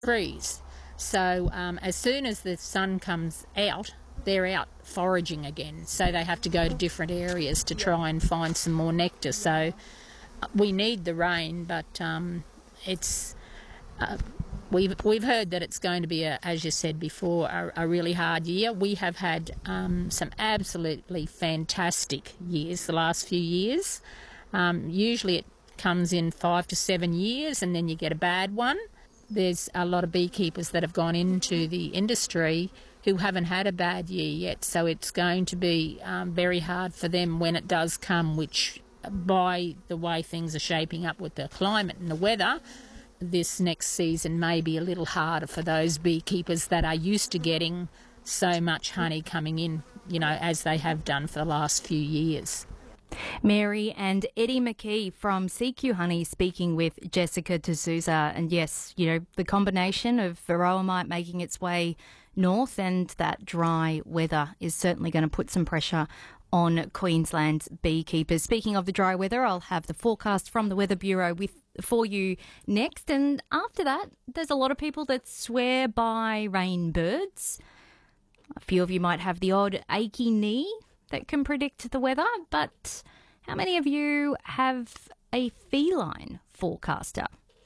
freeze. So as soon as the sun comes out, they're out foraging again. So they have to go to different areas to try and find some more nectar. So we need the rain, but it's we've heard that it's going to be, as you said before, a really hard year. We have had some absolutely fantastic years the last few years. Usually it comes in 5 to 7 years and then you get a bad one. There's a lot of beekeepers that have gone into the industry who haven't had a bad year yet, so it's going to be very hard for them when it does come, which by the way things are shaping up with the climate and the weather, this next season may be a little harder for those beekeepers that are used to getting so much honey coming in, as they have done for the last few years. Mary and Eddie McKee from CQ Honey speaking with Jessica D'Souza. And yes, the combination of Varroa mite making its way north and that dry weather is certainly going to put some pressure on Queensland's beekeepers. Speaking of the dry weather, I'll have the forecast from the Weather Bureau for you next. And after that, there's a lot of people that swear by rain birds. A few of you might have the odd achy knee that can predict the weather, but how many of you have a feline forecaster?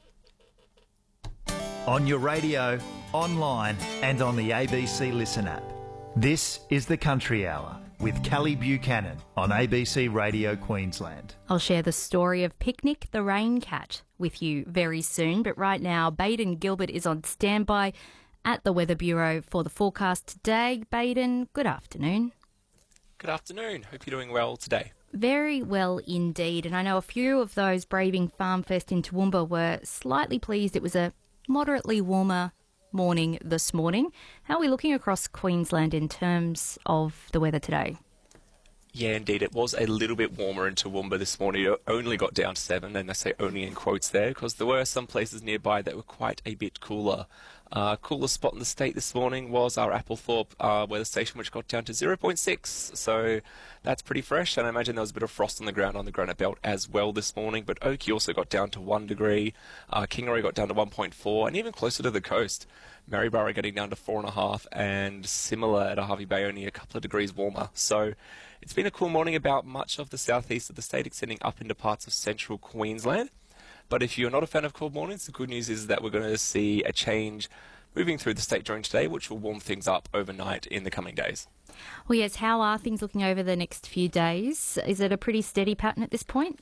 On your radio, online and on the ABC Listen app. This is the Country Hour with Callie Buchanan on ABC Radio Queensland. I'll share the story of Picnic the Rain Cat with you very soon, but right now Baden Gilbert is on standby at the Weather Bureau for the forecast today. Baden, good afternoon. Good afternoon. Hope you're doing well today. Very well indeed. And I know a few of those braving FarmFest in Toowoomba were slightly pleased it was a moderately warmer morning this morning. How are we looking across Queensland in terms of the weather today? Yeah, indeed. It was a little bit warmer in Toowoomba this morning. It only got down to 7, and I say only in quotes there, because there were some places nearby that were quite a bit cooler. Coolest spot in the state this morning was our Applethorpe weather station, which got down to 0.6. So that's pretty fresh, and I imagine there was a bit of frost on the granite belt as well this morning. But Oakey also got down to 1 degree. Kingaroy got down to 1.4, and even closer to the coast, Maryborough getting down to 4.5, and similar at Harvey Bay, only a couple of degrees warmer. So it's been a cool morning about much of the southeast of the state, extending up into parts of central Queensland. But if you're not a fan of cold mornings, the good news is that we're going to see a change moving through the state during today, which will warm things up overnight in the coming days. Well, yes, how are things looking over the next few days? Is it a pretty steady pattern at this point?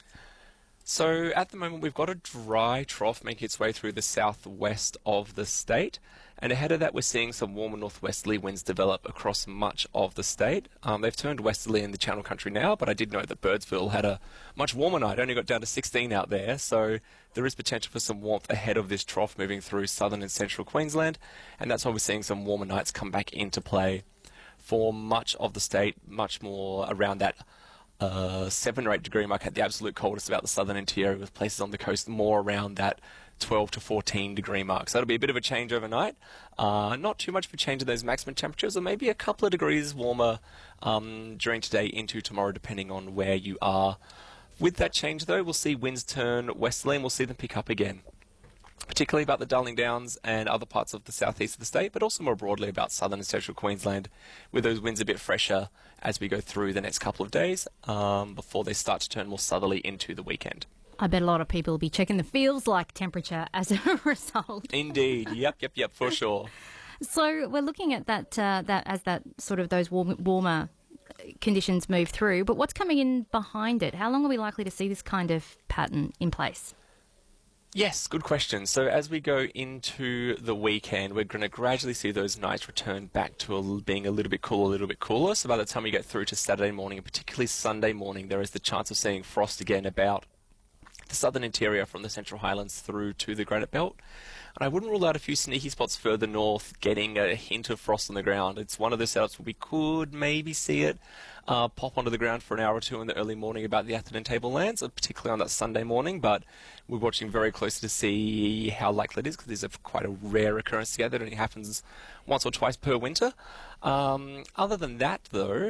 So at the moment we've got a dry trough making its way through the southwest of the state, and ahead of that we're seeing some warmer northwesterly winds develop across much of the state. They've turned westerly in the Channel Country now, but I did know that Birdsville had a much warmer night, only got down to 16 out there, so there is potential for some warmth ahead of this trough moving through southern and central Queensland, and that's why we're seeing some warmer nights come back into play for much of the state, much more around that 7 or 8 degree mark at the absolute coldest about the southern interior, with places on the coast more around that 12 to 14 degree mark. So that'll be a bit of a change overnight. Not too much of a change in those maximum temperatures, or maybe a couple of degrees warmer during today into tomorrow, depending on where you are. With that change, though, we'll see winds turn westerly and we'll see them pick up again, particularly about the Darling Downs and other parts of the southeast of the state, but also more broadly about southern and central Queensland, with those winds a bit fresher as we go through the next couple of days before they start to turn more southerly into the weekend. I bet a lot of people will be checking the feels like temperature as a result. Indeed. Yep, for sure. So we're looking at that as that sort of those warmer conditions move through, but what's coming in behind it? How long are we likely to see this kind of pattern in place? Yes, good question. So as we go into the weekend, we're going to gradually see those nights return back to being a little bit cooler. So by the time we get through to Saturday morning, and particularly Sunday morning, there is the chance of seeing frost again about the southern interior from the Central Highlands through to the Granite Belt. And I wouldn't rule out a few sneaky spots further north getting a hint of frost on the ground. It's one of those setups where we could maybe see it pop onto the ground for an hour or two in the early morning about the Atherton Tablelands, particularly on that Sunday morning, but we're watching very closely to see how likely it is, because this is quite a rare occurrence together. It only happens once or twice per winter. Other than that, though,